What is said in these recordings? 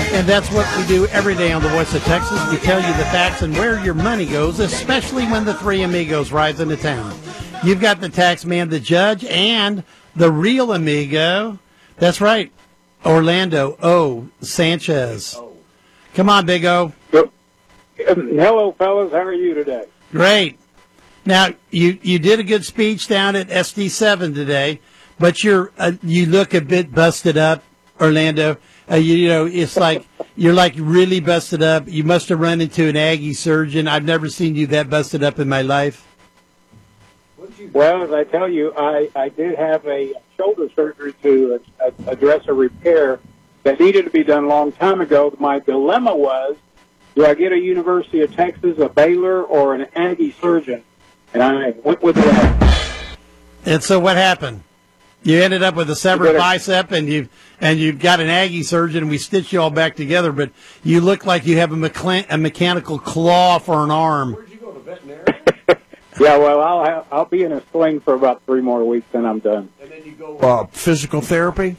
And that's what we do every day on the Voice of Texas. We tell you the facts and where your money goes, especially when the three amigos rides into town. You've got the tax man, the judge, and the real amigo. That's right, Orlando O. Sanchez. Come on, Big O. Hello, fellas. How are you today? Great. Now, you did a good speech down at SD7 today, but you look a bit busted up, Orlando. It's like you're like really busted up. You must have run into an Aggie surgeon. I've never seen you that busted up in my life. Well, as I tell you, I did have a shoulder surgery to address a repair that needed to be done a long time ago. My dilemma was, do I get a University of Texas, a Baylor, or an Aggie surgeon? And I went with that. And so what happened? You ended up with a severed bicep, and you've got an Aggie surgeon, and we stitched you all back together. But you look like you have a mechanical claw for an arm. Where'd you go, to veterinary? Yeah, well, I'll be in a sling for about 3 more weeks, and I'm done. And then you go physical therapy.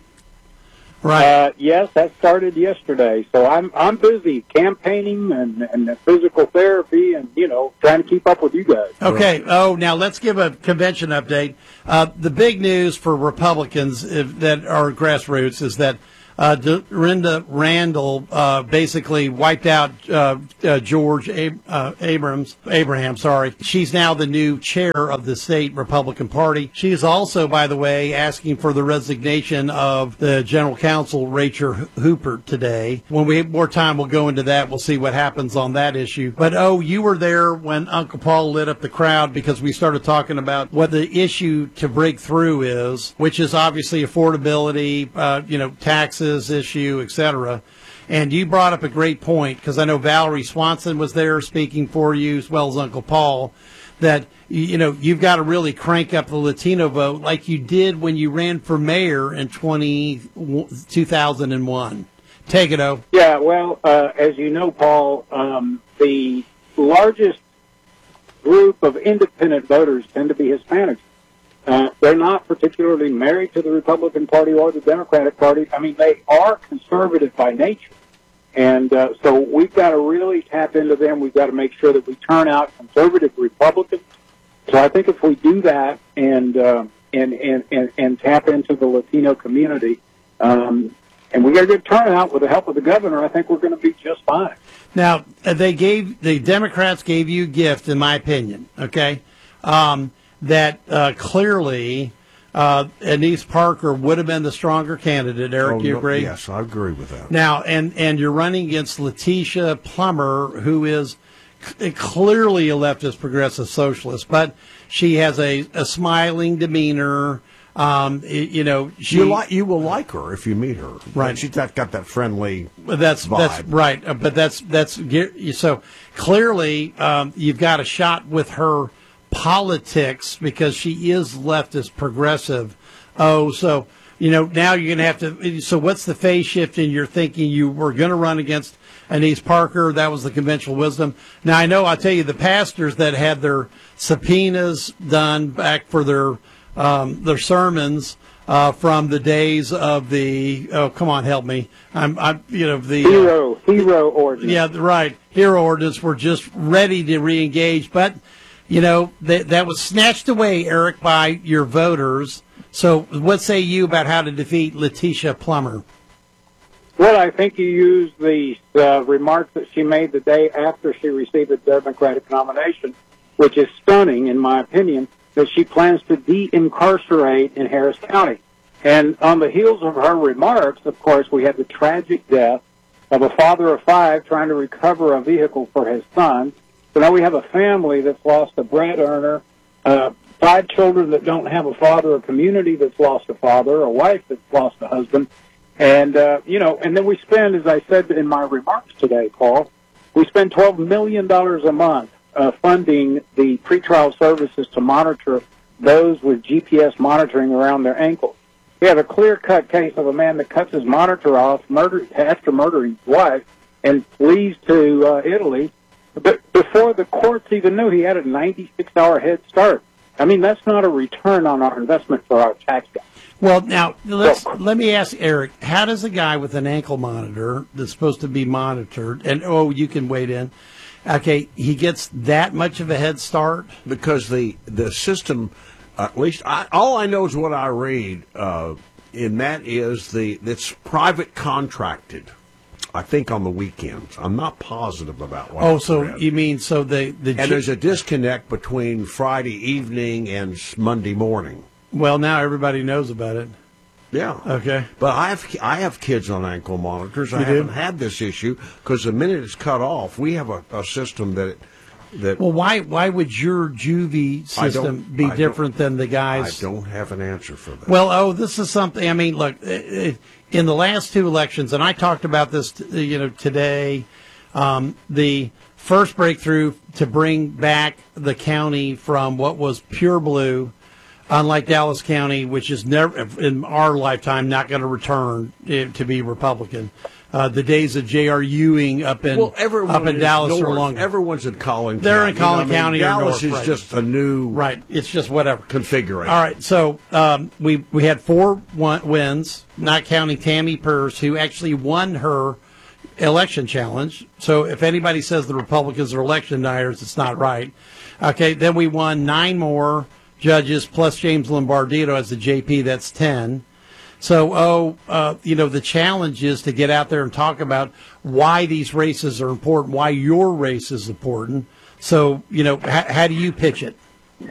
Right. Yes, that started yesterday. So I'm busy campaigning and physical therapy and, trying to keep up with you guys. Okay. Oh, now let's give a convention update. The big news for Republicans that are grassroots is that Dorinda Randall basically wiped out George Abraham. She's now the new chair of the state Republican Party. She is also, by the way, asking for the resignation of the general counsel, Rachel Hooper, today. When we have more time, we'll go into that. We'll see what happens on that issue. But, you were there when Uncle Paul lit up the crowd because we started talking about what the issue to break through is, which is obviously affordability, taxes, issue, etc. And you brought up a great point, because I know Valerie Swanson was there speaking for you, as well as Uncle Paul, that you've got to really crank up the Latino vote like you did when you ran for mayor in 2001. Take it, O. Yeah, well, as you know, Paul, the largest group of independent voters tend to be Hispanics. They're not particularly married to the Republican Party or the Democratic Party. I mean, they are conservative by nature. And so we've got to really tap into them. We've got to make sure that we turn out conservative Republicans. So I think if we do that and tap into the Latino community, and we got a good turnout with the help of the governor, I think we're going to be just fine. Now, the Democrats gave you a gift, in my opinion, okay? That clearly Annise Parker would have been the stronger candidate. Eric, do you agree? Yes, I agree with that. Now, and you're running against Letitia Plummer, who is clearly a leftist progressive socialist, but she has a smiling demeanor. You will like her if you meet her. Right. She's got that friendly vibe. That's right. But that's so clearly you've got a shot with her politics because she is leftist progressive. Now you're going to have to. So what's the phase shift in your thinking? You were going to run against Annise Parker. That was the conventional wisdom. Now I'll tell you, the pastors that had their subpoenas done back for their sermons from the days of the come on, help me. The hero ordinance. Yeah, right. Hero ordinance were just ready to reengage, but that was snatched away, Eric, by your voters. So what say you about how to defeat Letitia Plummer? Well, I think you used the remarks that she made the day after she received the Democratic nomination, which is stunning, in my opinion, that she plans to de-incarcerate in Harris County. And on the heels of her remarks, of course, we had the tragic death of a father of 5 trying to recover a vehicle for his son. So now we have a family that's lost a bread earner, 5 children that don't have a father, a community that's lost a father, a wife that's lost a husband. And, and then we spend, as I said in my remarks today, Paul, we spend $12 million a month funding the pretrial services to monitor those with GPS monitoring around their ankles. We have a clear-cut case of a man that cuts his monitor off after murdering his wife and flees to Italy. But before the courts even knew, he had a 96-hour head start. I mean, that's not a return on our investment for our tax guys. Well, now let me ask Eric: how does a guy with an ankle monitor that's supposed to be monitored, and you can wait in? Okay, he gets that much of a head start because the system, at least all I know is what I read, and that is it's private contracted. I think on the weekends. I'm not positive about what. Oh, so read. You mean so and there's a disconnect between Friday evening and Monday morning. Well, now everybody knows about it. Yeah. Okay. But I have kids on ankle monitors. I haven't had this issue because the minute it's cut off, we have a system that. Well, why would your juvie system be different than the guys? I don't have an answer for that. Well, this is something. I mean, look, in the last two elections, and I talked about this, today. The first breakthrough to bring back the county from what was pure blue. Unlike Dallas County, which is never in our lifetime not going to return to be Republican, the days of J.R. Ewing up in Dallas are long. Everyone's in Collin County. They're in Collin County. Dallas is just a new right. It's just whatever configuration. All right. So we had 4 wins, not counting Tammy Pearce, who actually won her election challenge. So if anybody says the Republicans are election deniers, it's not right. Okay. Then we won 9 more judges plus James Lombardino as the JP, that's 10. So, the challenge is to get out there and talk about why these races are important, why your race is important. So, how do you pitch it?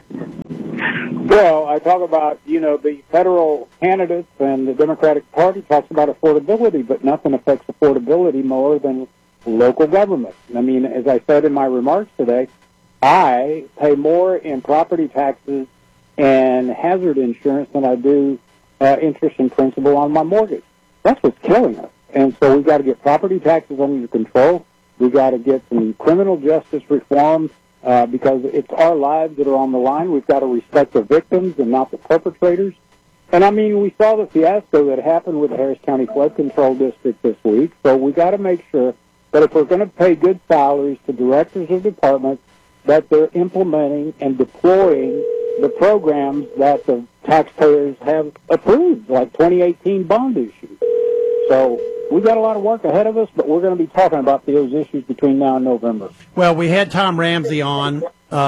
Well, I talk about, the federal candidates and the Democratic Party talks about affordability, but nothing affects affordability more than local government. I mean, as I said in my remarks today, I pay more in property taxes and hazard insurance than I do interest and principal on my mortgage. That's what's killing us. And so we've got to get property taxes under control. We've got to get some criminal justice reform because it's our lives that are on the line. We've got to respect the victims and not the perpetrators. And, I mean, we saw the fiasco that happened with the Harris County Flood Control District this week. So we've got to make sure that if we're going to pay good salaries to directors of departments, that they're implementing and deploying the programs that the taxpayers have approved, like 2018 bond issues. So we've got a lot of work ahead of us, but we're going to be talking about those issues between now and November. Well, we had Tom Ramsey on.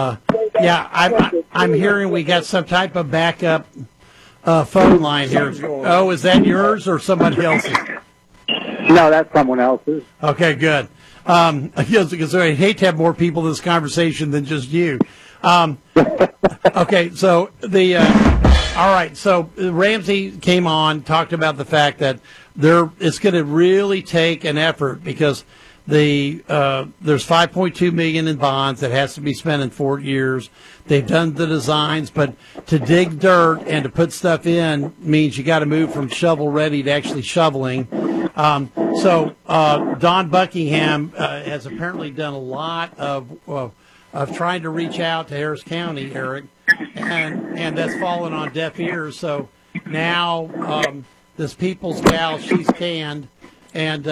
I'm hearing we got some type of backup phone line here. Oh, is that yours or somebody else's? No, that's someone else's. Okay, good. Because I hate to have more people in this conversation than just you. Okay, so all right. So Ramsey came on, talked about the fact that it's going to really take an effort because there's $5.2 million in bonds that has to be spent in 4 years. They've done the designs, but to dig dirt and to put stuff in means you got to move from shovel ready to actually shoveling. So Don Buckingham has apparently done a lot of trying to reach out to Harris County, Eric, and that's fallen on deaf ears. So now this People's gal, she's canned, and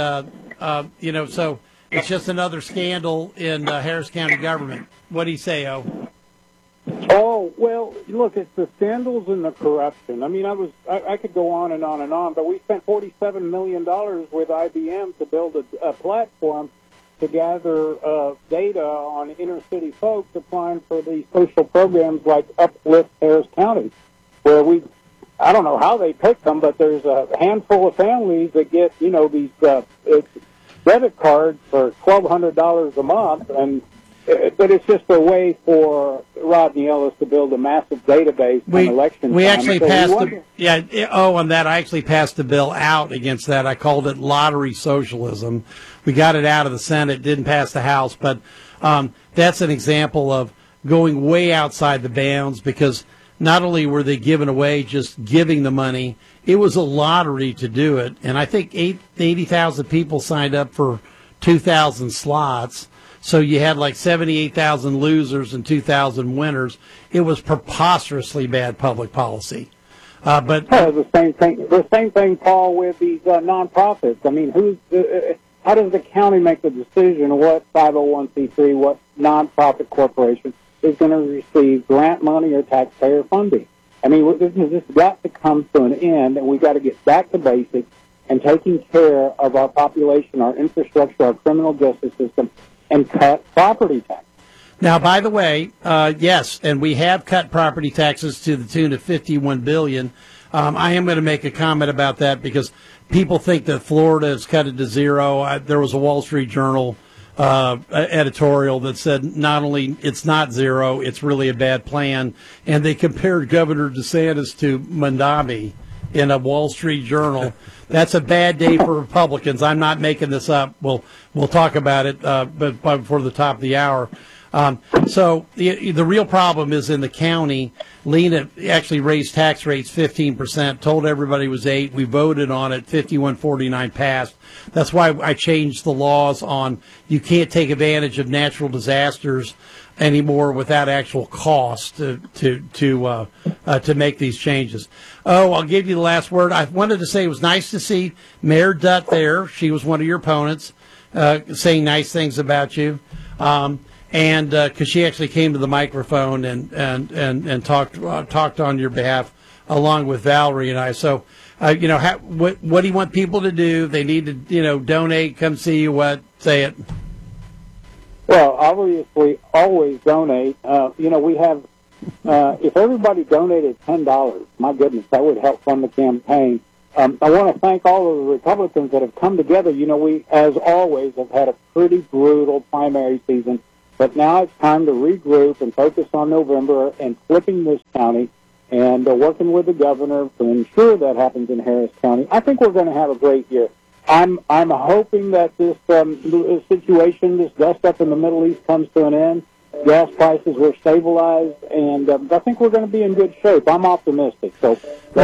so it's just another scandal in Harris County government. What do you say, O? Oh, well, look, it's the scandals and the corruption. I mean, I could go on and on and on, but we spent $47 million with IBM to build a platform to gather data on inner-city folks applying for these social programs like Uplift Harris County, where I don't know how they picked them, but there's a handful of families that get, these debit cards for $1,200 a month, but it's just a way for Rodney Ellis to build a massive database on election. We actually passed on that. I actually passed the bill out against that. I called it lottery socialism. We got it out of the Senate, didn't pass the House, but that's an example of going way outside the bounds because not only were they giving away, just giving the money, it was a lottery to do it. And I think 80,000 people signed up for 2,000 slots. So you had like 78,000 losers and 2,000 winners. It was preposterously bad public policy. But the same thing, Paul, with these nonprofits. I mean, how does the county make the decision what 501c3, what nonprofit corporation is going to receive grant money or taxpayer funding? I mean, this has got to come to an end, and we've got to get back to basics and taking care of our population, our infrastructure, our criminal justice system, and cut property tax. Now, by the way, yes, and we have cut property taxes to the tune of $51 billion. I am going to make a comment about that because people think that Florida has cut it to zero. There was a Wall Street Journal editorial that said not only it's not zero, it's really a bad plan. And they compared Governor DeSantis to Mandami in a Wall Street Journal. That's a bad day for Republicans. I'm not making this up. We'll talk about it but before the top of the hour. So the real problem is in the county. Lena actually raised tax rates 15%, told everybody it was 8%. We voted on it, 51-49 passed. That's why I changed the laws on you can't take advantage of natural disasters anymore without actual cost to make these changes. Oh, I'll give you the last word. I wanted to say it was nice to see Mayor Dutt there. She was one of your opponents, saying nice things about you. And because she actually came to the microphone and talked on your behalf along with Valerie and I. So, what do you want people to do? They need to, donate, come see you. What? Say it. Well, obviously, always donate. We have, if everybody donated $10, my goodness, that would help fund the campaign. I want to thank all of the Republicans that have come together. We, as always, have had a pretty brutal primary season. But now it's time to regroup and focus on November and flipping this county and working with the governor to ensure that happens in Harris County. I think we're going to have a great year. I'm hoping that this situation, this dust up in the Middle East, comes to an end. Gas prices were stabilized, and I think we're going to be in good shape. I'm optimistic. So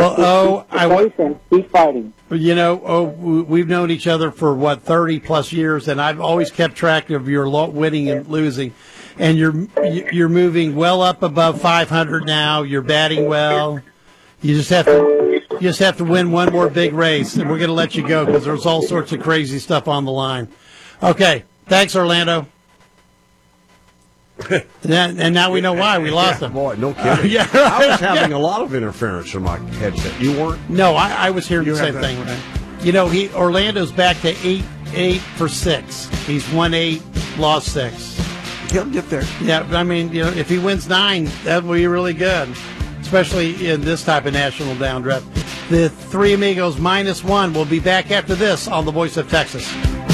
and keep fighting. We've known each other for 30 plus years, and I've always kept track of your winning and losing. And you're moving well up above 500 now. You're batting well. You just have to win one more big race, and we're going to let you go because there's all sorts of crazy stuff on the line. Okay, thanks, Orlando. And now we know why we lost him. Boy, no kidding. I was having a lot of interference in my headset. You weren't? No, I was hearing the same thing. Orlando's back to 8 for 6. He's won 8, lost 6. He'll get there. Yeah, I mean, if he wins 9, that will be really good, especially in this type of national downdraft. The Three Amigos -1 will be back after this on The Voice of Texas.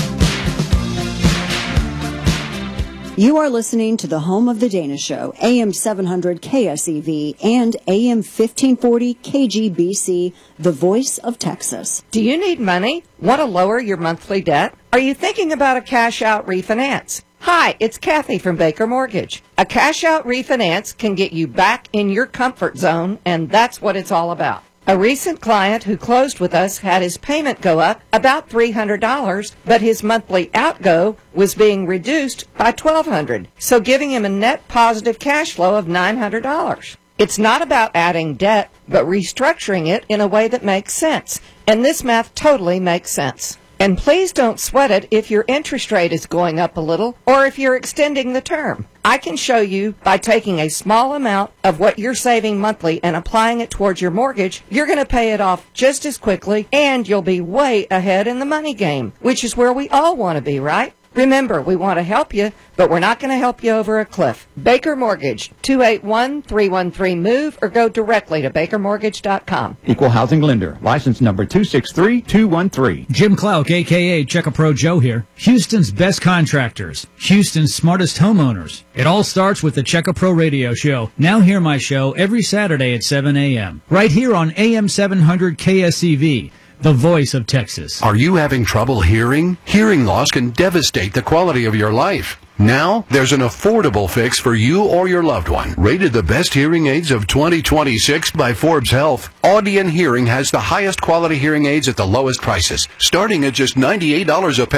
You are listening to the home of the Dana Show, AM 700 KSEV and AM 1540 KGBC, the voice of Texas. Do you need money? Want to lower your monthly debt? Are you thinking about a cash-out refinance? Hi, it's Kathy from Baker Mortgage. A cash-out refinance can get you back in your comfort zone, and that's what it's all about. A recent client who closed with us had his payment go up about $300, but his monthly outgo was being reduced by $1,200, so giving him a net positive cash flow of $900. It's not about adding debt, but restructuring it in a way that makes sense, and this math totally makes sense. And please don't sweat it if your interest rate is going up a little or if you're extending the term. I can show you by taking a small amount of what you're saving monthly and applying it towards your mortgage, you're going to pay it off just as quickly and you'll be way ahead in the money game, which is where we all want to be, right? Remember, we want to help you, but we're not going to help you over a cliff. Baker Mortgage, 281-313-MOVE, or go directly to bakermortgage.com. Equal housing lender. License number 263213. Jim Clark, a.k.a. Check-A-Pro Joe here. Houston's best contractors. Houston's smartest homeowners. It all starts with the Check-A-Pro radio show. Now hear my show every Saturday at 7 a.m. right here on AM 700 KSEV. The voice of Texas. Are you having trouble hearing? Hearing loss can devastate the quality of your life. Now, there's an affordable fix for you or your loved one. Rated the best hearing aids of 2026 by Forbes Health, Audion Hearing has the highest quality hearing aids at the lowest prices, starting at just $98 a pair.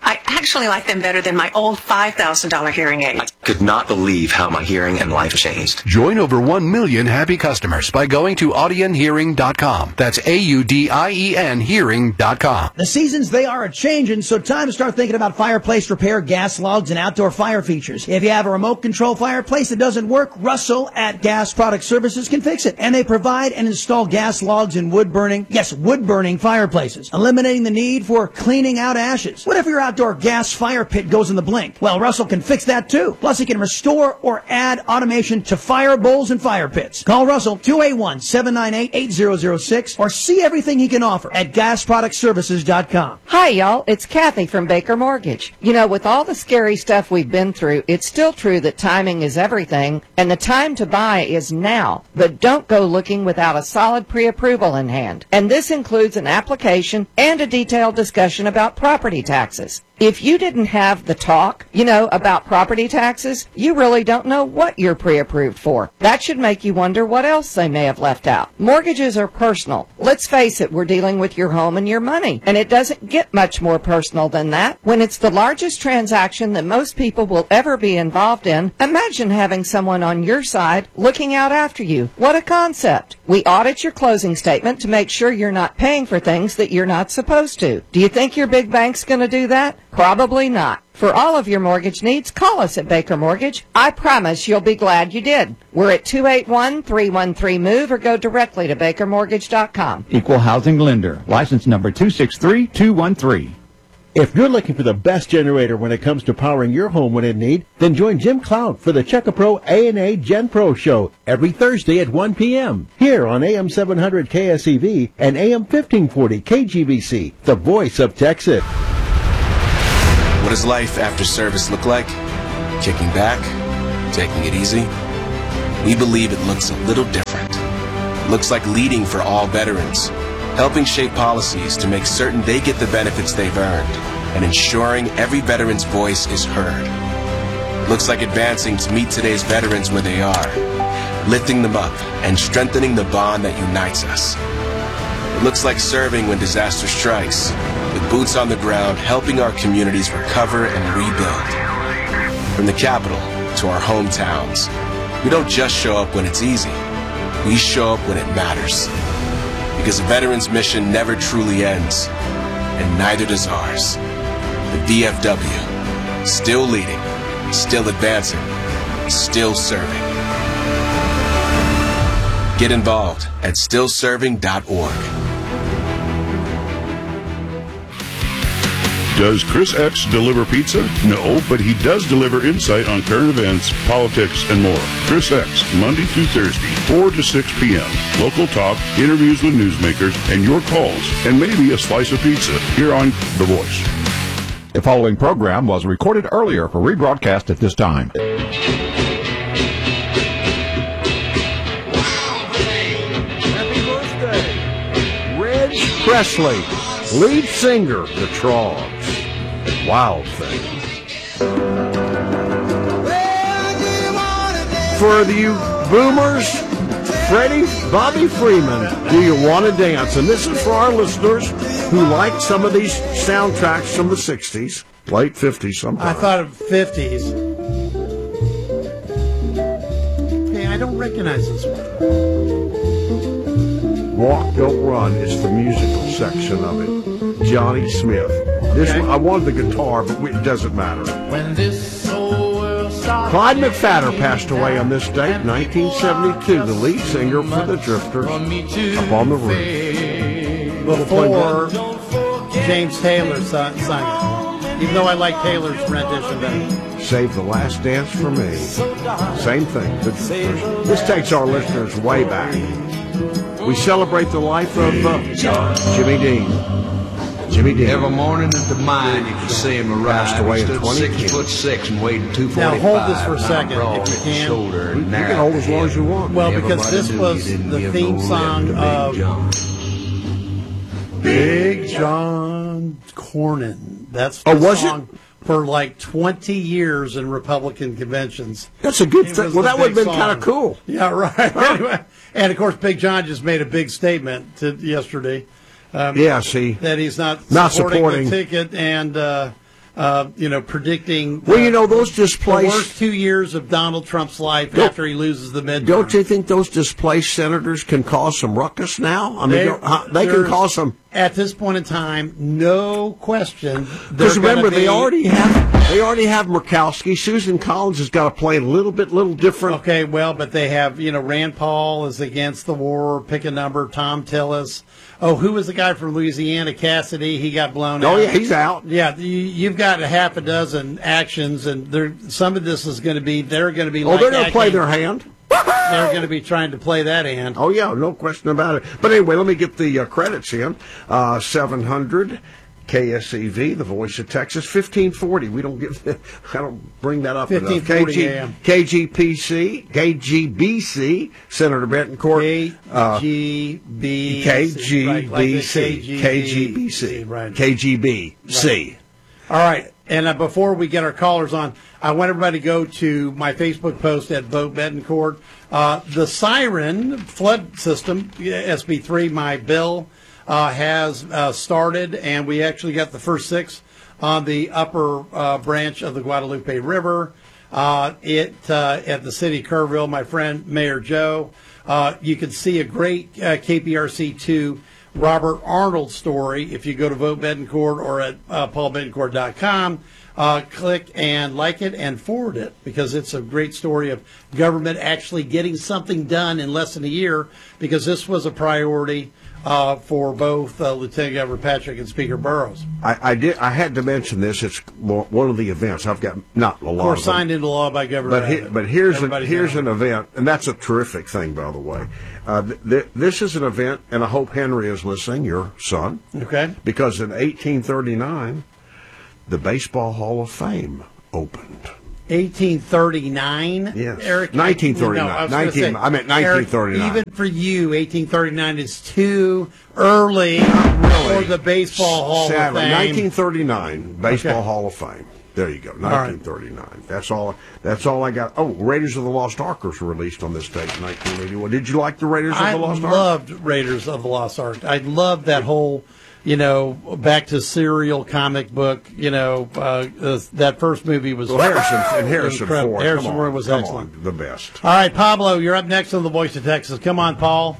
I actually like them better than my old $5,000 hearing aid. I could not believe how my hearing and life changed. Join over 1 million happy customers by going to AudienHearing.com. That's AUDIEN Hearing.com. The seasons, they are a-changing, so time to start thinking about fireplace repair, gas logs, and outdoor fire features. If you have a remote control fireplace that doesn't work, Russell at Gas Product Services can fix it. And they provide and install gas logs in wood-burning fireplaces, eliminating the need for cleaning out ashes. What if your outdoor gas fire pit goes in the blink? Well, Russell can fix that too. Plus, he can restore or add automation to fire bowls and fire pits. Call Russell 281-798-8006 or see everything he can offer at gasproductservices.com. Hi, y'all. It's Kathy from Baker Mortgage. You know, with all the scary stuff we've been through, it's still true that timing is everything, and the time to buy is now. But don't go looking without a solid pre-approval in hand. And this includes an application and a detailed discussion about property taxes. If you didn't have the talk, about property taxes, you really don't know what you're pre-approved for. That should make you wonder what else they may have left out. Mortgages are personal. Let's face it, we're dealing with your home and your money, and it doesn't get much more personal than that. When it's the largest transaction that most people will ever be involved in, imagine having someone on your side looking out after you. What a concept. We audit your closing statement to make sure you're not paying for things that you're not supposed to. Do you think your big bank's going to do that? Probably not. For all of your mortgage needs, call us at Baker Mortgage. I promise you'll be glad you did. We're at 281-313-MOVE or go directly to bakermortgage.com. Equal housing lender. License number 263213. If you're looking for the best generator when it comes to powering your home when in need, then join Jim Cloud for the Checkapro A&A Gen Pro Show every Thursday at 1 p.m. here on AM 700 KSEV and AM 1540 KGBC, the voice of Texas. What does life after service look like? Kicking back? Taking it easy? We believe it looks a little different. It looks like leading for all veterans, helping shape policies to make certain they get the benefits they've earned, and ensuring every veteran's voice is heard. It looks like advancing to meet today's veterans where they are, lifting them up and strengthening the bond that unites us. It looks like serving when disaster strikes, with boots on the ground helping our communities recover and rebuild. From the capital to our hometowns, we don't just show up when it's easy, we show up when it matters. Because a veteran's mission never truly ends, and neither does ours. The VFW, still leading, still advancing, still serving. Get involved at stillserving.org. Does Chris X deliver pizza? No, but he does deliver insight on current events, politics, and more. Chris X, Monday through Thursday, 4 to 6 p.m. Local talk, interviews with newsmakers, and your calls, and maybe a slice of pizza here on The Voice. The following program was recorded earlier for rebroadcast at this time. Happy birthday, Reg Presley, lead singer, The Troggs. Wild thing. For you boomers, Freddie, Bobby Freeman, Do You Want to Dance? And this is for our listeners who like some of these soundtracks from the 60s, late 50s sometimes. I thought of 50s. Hey, I don't recognize this one. Walk, Don't Run is the musical section of it. Johnny Smith. This one, I wanted the guitar, but it doesn't matter. When this whole world stops, Clyde McPhatter passed away on this date, 1972, the lead singer for the Drifters, Up on the Roof. Before James Taylor sang it. Even though I like Taylor's rendition better. Save the Last Dance for Me. Same thing. The Drifters. This takes our listeners way back. We celebrate the life of Jimmy Dean. Jimmy Dean. Every morning at the mine, you can see him arrive. Passed away in He stood 2010. 6'6" and weighed 245. Now hold this for a second, broad if you can. shoulder and You narrow can hold as long as you want. Well, because Everybody this knew was you didn't the give theme no song lip to of Big John. Big John Cornyn. That's the Oh, was it? song for like 20 years in Republican conventions. That's a good It thing. was Well, the that would have big been kind of song. cool. Yeah, right. Anyway, and of course, Big John just made a big statement yesterday. Yeah, see. That he's not Not supporting supporting. the ticket, and predicting. Well, those displaced. The worst 2 years of Donald Trump's life after he loses the midterm. Don't you think those displaced senators can cause some ruckus now? I mean, they can cause some. At this point in time, no question. Because remember, they already have Murkowski. Susan Collins has got to play a little different. Okay, well, but they have, Rand Paul is against the war. Pick a number. Tom Tillis. Oh, who was the guy from Louisiana? Cassidy. He got blown out. Oh, yeah, he's out. Yeah, you've got a half a dozen actions, and some of this is going to be. They're going to be. Oh, they're going to play their hand. They're going to be trying to play that hand. Oh, yeah, no question about it. But anyway, let me get the credits in. 700 KSEV, the Voice of Texas, 1540. I don't bring that up enough. KGBC, Senator Betancourt. KGBC. Right. KGBC. Right. All right. And before we get our callers on, I want everybody to go to my Facebook post at Vote Betancourt. The Siren flood system, SB3, my bill, has started, and we actually got the first 6 on the upper branch of the Guadalupe River. At the city of Kerrville, my friend Mayor Joe, you can see a great KPRC2 Robert Arnold story if you go to Vote Betancourt or at paulbetancourt.com. Click and like it and forward it, because it's a great story of government actually getting something done in less than a year, because this was a priority for both Lieutenant Governor Patrick and Speaker Burrows. I had to mention this. It's one of the events. I've got not a lot. Of course, signed into law by Governor. But here's an event, and that's a terrific thing, by the way. This is an event, and I hope Henry is listening, your son. Okay. Because in 1839, the Baseball Hall of Fame opened. 1839? Yes. Eric? 1939. No, I meant 1939. Eric, even for you, 1839 is too early for the Baseball Hall of Fame. 1939, Baseball Hall of Fame. There you go, 1939. Right. That's all I got. Oh, Raiders of the Lost Ark was released on this date in 1981. Did you like the Raiders of the Lost Ark? I loved Raiders of the Lost Ark. I loved that whole, back to serial comic book. That first movie was Harrison Ford. Harrison Ford was excellent, the best. All right, Pablo, you're up next on The Voice of Texas. Come on, Paul.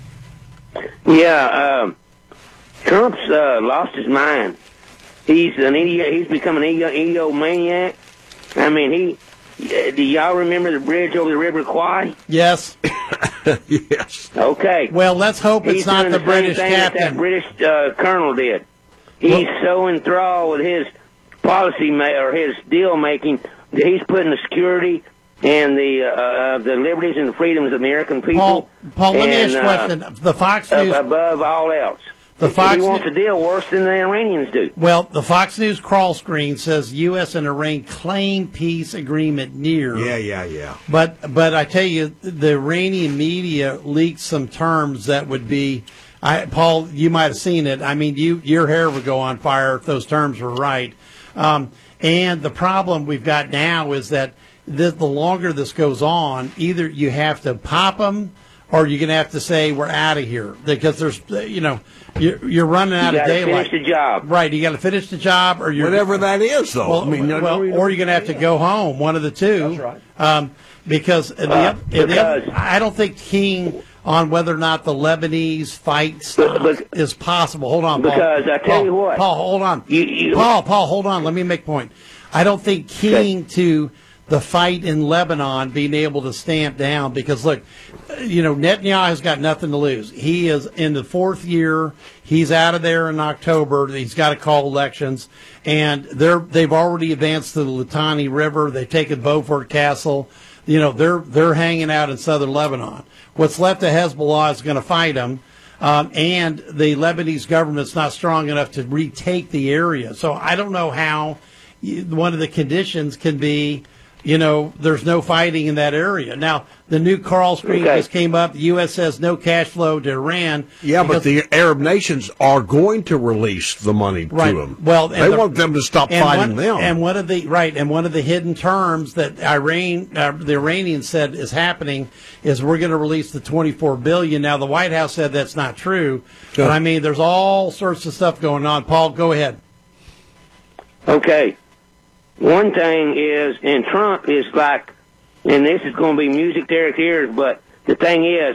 Yeah, Trump's lost his mind. He's an idiot. He's become an egomaniac. I mean, do y'all remember the bridge over the River Kwai? Yes. Yes. Okay. Well, let's hope it's not the British captain. That British colonel did. He's so enthralled with his policy or his deal making that he's putting the security and the liberties and the freedoms of the American people. Paul, let me ask you a question. The Fox News above all else. He wants to deal worse than the Iranians do. Well, the Fox News crawl screen says U.S. and Iran claim peace agreement near. Yeah. But I tell you, the Iranian media leaked some terms that would be, Paul, you might have seen it. I mean, your hair would go on fire if those terms were right. And the problem we've got now is that the longer this goes on, either you have to pop them or you're going to have to say we're out of here, because there's, you're running out of daylight. You got to finish the job. Right, you got to finish the job, or whatever that is, though. Well, or you're going to have to go home. One of the two. That's right. Because I don't think keying on whether or not the Lebanese fight is possible. Hold on, Paul. Because I tell you what, Paul, hold on. Paul, hold on. Let me make a point. I don't think keying to the fight in Lebanon being able to stamp down, because look, Netanyahu's got nothing to lose. He is in the 4th year. He's out of there in October. He's got to call elections, and they've already advanced to the Litani River. They've taken Beaufort Castle. They're hanging out in southern Lebanon. What's left of Hezbollah is going to fight them, and the Lebanese government's not strong enough to retake the area. So I don't know how one of the conditions can be, there's no fighting in that area. Now, the new Carl screen just came up. The U.S. says no cash flow to Iran. Yeah, but the Arab nations are going to release the money to them. Well, they want them to stop fighting them. And one of the hidden terms that the Iranians said is happening is we're going to release the $24 billion. Now, the White House said that's not true. But I mean, there's all sorts of stuff going on. Paul, go ahead. Okay. one thing is, and Trump is like, and this is going to be music to Eric's ears, but the thing is,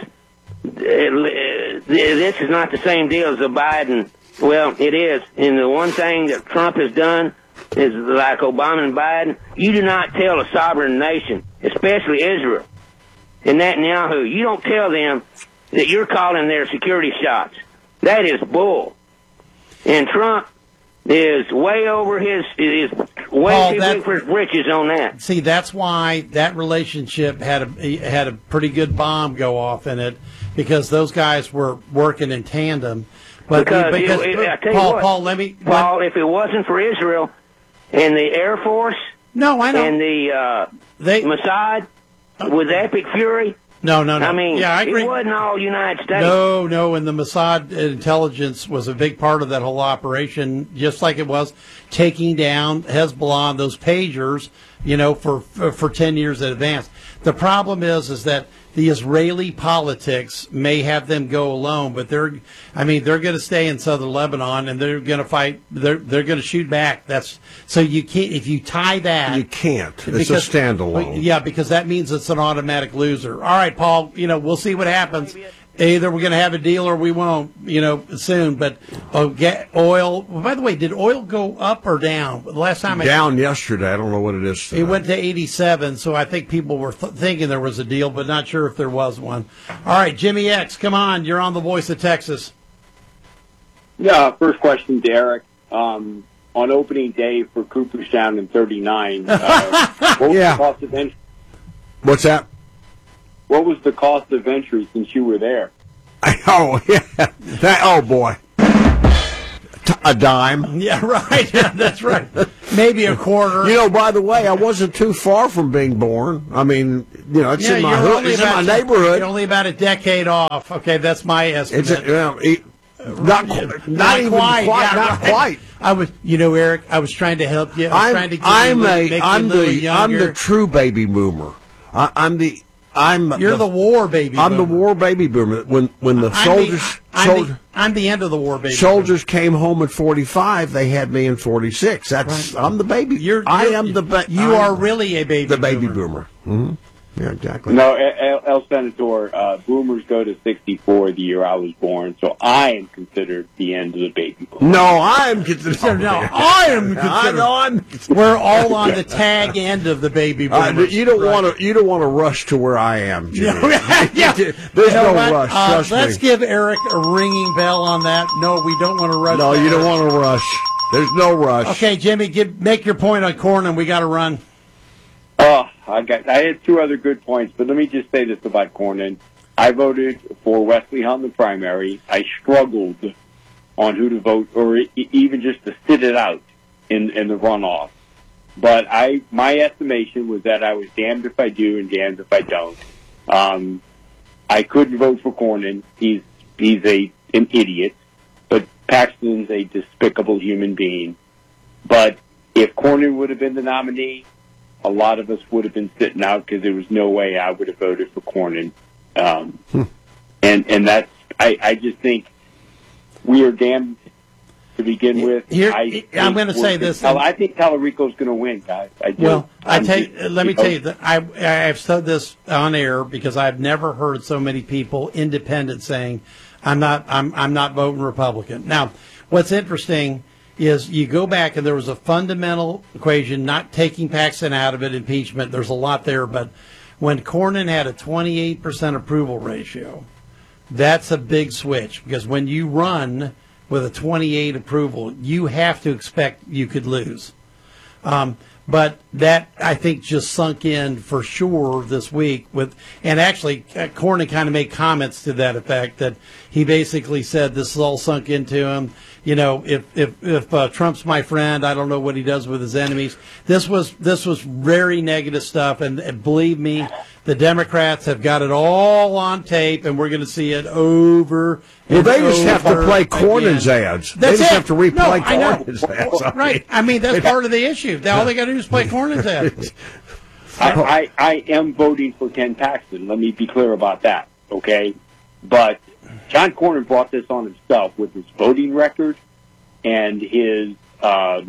this is not the same deal as the Biden. Well, it is. And the one thing that Trump has done is like Obama and Biden, you do not tell a sovereign nation, especially Israel and Netanyahu, you don't tell them that you're calling their security shots. That is bull. And Trump is way over his, is way too big for his britches on that. See, that's why that relationship had a pretty good bomb go off in it, because those guys were working in tandem. But I tell you what, Paul, if it wasn't for Israel and the Air Force, no, I know, and the Mossad with Epic Fury. No. I mean, yeah, I agree. It wasn't all United States. No, and the Mossad intelligence was a big part of that whole operation, just like it was taking down Hezbollah and those pagers, for 10 years in advance. The problem is that the Israeli politics may have them go alone, but they're going to stay in southern Lebanon and they're going to fight. They're going to shoot back. So you can't, if you tie that, you can't. It's a standalone. Yeah, because that means it's an automatic loser. All right, Paul. We'll see what happens. Either we're going to have a deal or we won't. Soon. But oil. By the way, did oil go up or down? The last time down yesterday. I don't know what it is today. It went to 87. So I think people were thinking there was a deal, but not sure if there was one. All right, Jimmy X, come on. You're on the Voice of Texas. Yeah. First question, Derek. On opening day for Cooperstown in '39, what was the cost of entry? What's that? What was the cost of entry since you were there? Oh, yeah. Oh, boy. A dime. Yeah, right. Yeah, that's right. Maybe a quarter. By the way, I wasn't too far from being born. I mean, it's in my hood. It's in my neighborhood. You're only about a decade off. Okay, that's my estimate. Not even quite. Not quite. I was, Eric, I was trying to help you. I'm the true baby boomer. You're the war baby boomer. I'm the war baby boomer. When the soldiers... I'm the end of the war baby soldiers boomer. Came home at 45, they had me in 46. That's right. I'm the baby. You are really a baby boomer. The baby boomer. Mm-hmm. Yeah, exactly. No, El Senador, boomers go to 64 the year I was born, so I am considered the end of the baby boom. No, I am considered. We're all on the tag end of the baby boomers. You don't want to rush to where I am, Jimmy. There's no rush. Trust me. Let's give Eric a ringing bell on that. No, we don't want to rush. No, you don't want to rush. There's no rush. Okay, Jimmy, make your point on corn, and we got to run. I had two other good points, but let me just say this about Cornyn. I voted for Wesley Hunt in the primary. I struggled on who to vote, or even just to sit it out in the runoff. But my estimation was that I was damned if I do and damned if I don't. I couldn't vote for Cornyn. He's an idiot, but Paxton's a despicable human being. But if Cornyn would have been the nominee, a lot of us would have been sitting out because there was no way I would have voted for Cornyn. And that's, I just think we are damned to begin with. I'm going to say this. I think Tallarico's going to win, guys. Let me tell you that I've said this on air because I've never heard so many people independent saying, I'm not voting Republican. Now, what's interesting is you go back and there was a fundamental equation, not taking Paxton out of it, impeachment. There's a lot there, but when Cornyn had a 28% approval ratio, that's a big switch because when you run with a 28 approval, you have to expect you could lose. But that, I think, just sunk in for sure this week. And actually, Cornyn kind of made comments to that effect, that he basically said this is all sunk into him. If Trump's my friend, I don't know what he does with his enemies. This was very negative stuff, and believe me, the Democrats have got it all on tape, and we're going to see it over. Well, they just have to play Cornyn's ads. They just have to replay Cornyn's ads. Right. I mean, that's part of the issue. All they got to do is play Cornyn's ads. I am voting for Ken Paxton. Let me be clear about that, okay? But John Cornyn brought this on himself with his voting record and his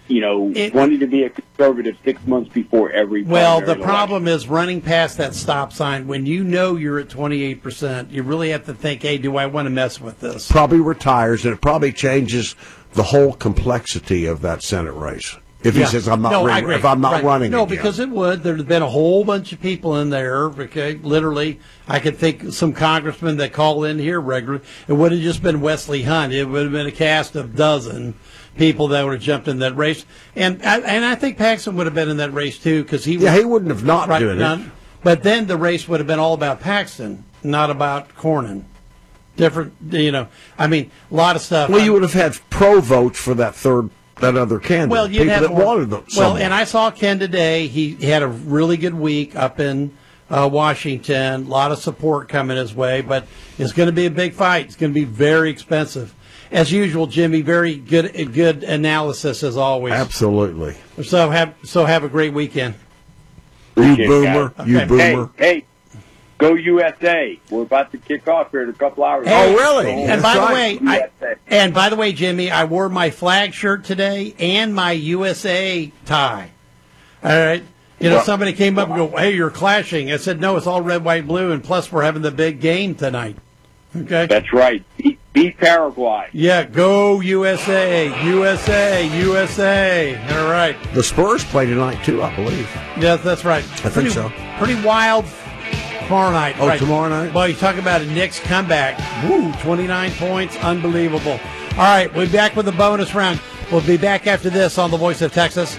wanting to be a conservative 6 months before every Well, primary the problem is running past that stop sign. When you know you're at 28%, you really have to think, hey, do I want to mess with this? Probably retires, and it probably changes the whole complexity of that Senate race. If he says, I'm not running, if I'm not running No, again. because it would. There's been a whole bunch of people in there, okay? Literally, I could think some congressmen that call in here regularly. It would have just been Wesley Hunt. It would have been a cast of dozen people that would have jumped in that race. And I think Paxton would have been in that race, too, because he he wouldn't have not doing it. But then the race would have been all about Paxton, not about Cornyn. Different, I mean, a lot of stuff. Well, you would have had pro votes for that other candidate. Well, you'd people have that more, wanted them. Well, and I saw Ken today. He had a really good week up in Washington. A lot of support coming his way, but it's going to be a big fight. It's going to be very expensive. As usual, Jimmy, very good analysis as always. Absolutely. So have a great weekend. You boomer. Okay. You boomer. Hey, go USA. We're about to kick off here in a couple hours. Hey, oh, really? And by the way, Jimmy, I wore my flag shirt today and my USA tie. All right. Somebody came up and go, hey, you're clashing. I said, no, it's all red, white, blue, and plus we're having the big game tonight. Okay. That's right. Beat Paraguay. Yeah, go USA, USA, USA. All right. The Spurs play tonight, too, I believe. Yes, that's right. I think so. Pretty wild tomorrow night. Oh, right. Tomorrow night? Well, you talk about a Knicks comeback. Woo, 29 points. Unbelievable. All right, we'll be back with the bonus round. We'll be back after this on The Voice of Texas.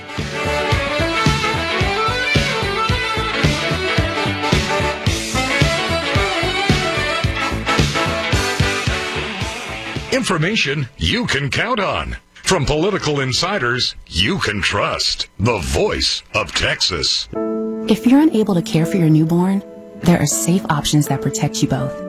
Information you can count on. From political insiders you can trust. The Voice of Texas. If you're unable to care for your newborn, there are safe options that protect you both.